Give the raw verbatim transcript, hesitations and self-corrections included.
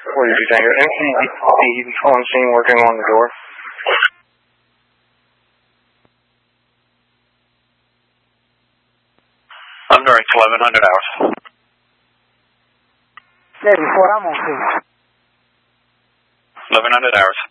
What did you think? Anything on scene working on the door? I'm direct eleven hundred hours. Navy four, I'm on scene. eleven hundred hours.